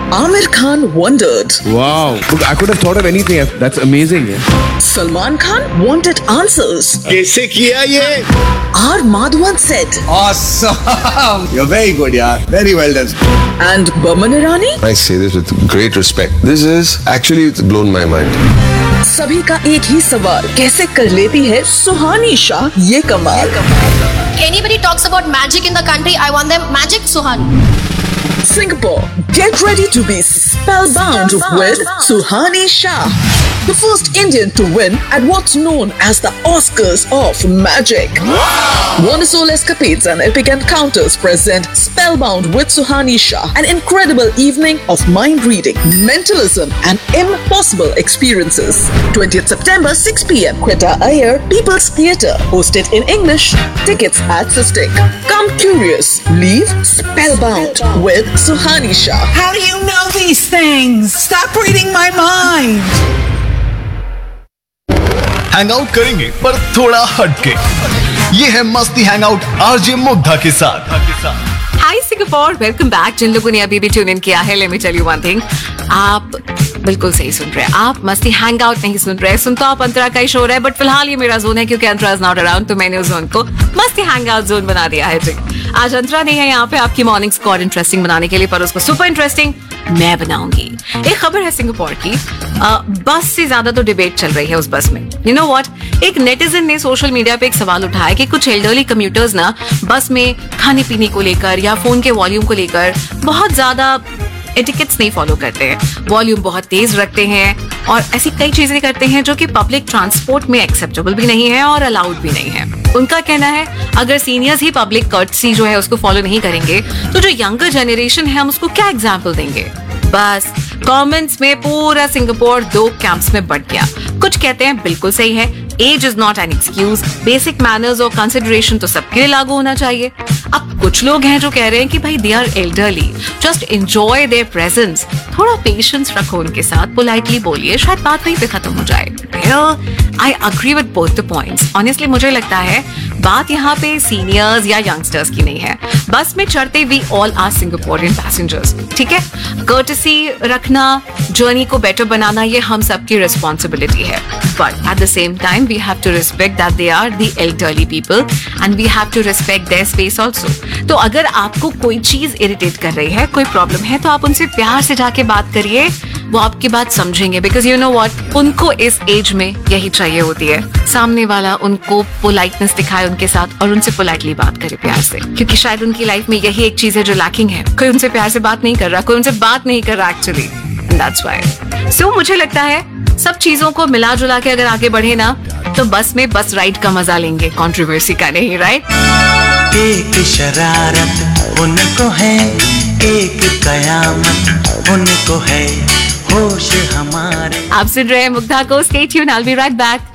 Amir Khan wondered. Wow. Look, I could have thought of anything. That's amazing. Yeah. Salman Khan wanted answers. कैसे किया ये? R. Madhavan said. Awesome. You're very good, yaar. Very well done. And Boman Irani? I say this with great respect. This is actually it's blown my mind. सभी का एक ही सवाल, कैसे कर लेती है सुहानी शाह ये कमाल? Anybody talks about magic in the country, I want them magic Suhani. Singapore, get ready to be spellbound with Suhani Shah, the first Indian to win at what's known as the Oscars of Magic. Wonderful escapades and epic encounters present Spellbound with Suhani Shah, an incredible evening of mind reading, mentalism, and impossible experiences. 20th September, 6 p.m. Quetta Iyer, People's Theatre, hosted in English. Tickets at Sistik. Come curious, leave spellbound with Suhani Shah. How do you know these things? Stop reading my mind. Hang out करेंगे पर थोड़ा हटके। ये है मस्ती hang out RJ Mugdha के साथ। हाय Singapore, welcome back. जिन लोगों ने अभी भी ट्यून इन किया है, let me tell you one thing, आप बिल्कुल सही सुन रहे हैं। आप मस्ती हैंग आउट नहीं सुन रहे, सुन तो आप अंतरा का ही शो रहा है, बट फिलहाल ये मेरा जोन है क्योंकि अंतरा इज नॉट अराउंड, तो मैंने उस जोन को मस्ती हैंग आउट जोन बना दिया है। जी, आज अंतरा नहीं है यहाँ पे आपकी मॉर्निंग स्क्वाड इंटरेस्टिंग बनाने के लिए, पर उसको सुपर इंटरेस्टिंग मैं बनाऊंगी। एक खबर है सिंगापुर की, बस से ज्यादा तो डिबेट चल रही है उस बस में। यू नो व्हाट, एक नेटिजन ने सोशल मीडिया पे एक सवाल उठाया कि कुछ एल्डरली कम्यूटर्स ना बस में खाने पीने को लेकर या फोन के वॉल्यूम को लेकर बहुत ज्यादा एटिकेट्स नहीं फॉलो करते हैं, वॉल्यूम बहुत तेज रखते हैं और ऐसी कई चीजें करते हैं जो कि पब्लिक ट्रांसपोर्ट में एक्सेप्टेबल भी नहीं है और अलाउड भी नहीं है। उनका कहना है अगर सीनियर्स ही पब्लिक कर्टसी जो है उसको फॉलो नहीं करेंगे तो जो यंगर जनरेशन है हम उसको क्या एग्जाम्पल देंगे। बस कमेंट्स में पूरा सिंगापुर दो कैंप्स में बंट गया। कुछ कहते हैं बिल्कुल सही है, as is not an excuse, basic manners और कंसिडरेशन तो सबके लिए लागू होना चाहिए। अब कुछ लोग हैं जो कह रहे हैं कि भाई they are elderly, just enjoy there presence, थोड़ा पेशेंस रखो उनके साथ, पोलाइटली बोलिए, शायद बात वहीं पे खत्म हो जाए। I agree with both the points. Honestly मुझे लगता है बात यहाँ पे सीनियर्स या यंगस्टर्स की नहीं है। बस में चढ़ते we all are Singaporean passengers, ठीक है। कर्टसी रखना, जर्नी को बेटर बनाना, ये हम सबकी रिस्पॉन्सिबिलिटी है, but at the same time we have to respect that they are the elderly people and we have to respect there space also. तो अगर आपको कोई चीज इरिटेट कर रही है, कोई प्रॉब्लम है, तो आप उनसे प्यार से जाके बात करिए, वो आपकी बात समझेंगे। बिकॉज यू नो व्हाट, उनको इस एज में यही चाहिए होती है, सामने वाला उनको पोलाइटनेस दिखाए उनके साथ और उनसे पोलाइटली बात करे प्यार से, क्योंकि शायद उनकी लाइफ में यही एक चीज है जो लैकिंग है। कोई उनसे प्यार से बात नहीं कर रहा, कोई उनसे बात नहीं कर रहा एक्चुअली, दैट्स व्हाई। सो मुझे लगता है सब चीजों को मिला जुला के अगर आगे बढ़े ना तो बस में बस राइड का मजा लेंगे, कंट्रोवर्सी का नहीं, राइट। एक शरारत उनको है, एक कयामत उनको है, होश हमारे। आप सुन रहे हैं मुग्धा को, stay tuned, I will be right back.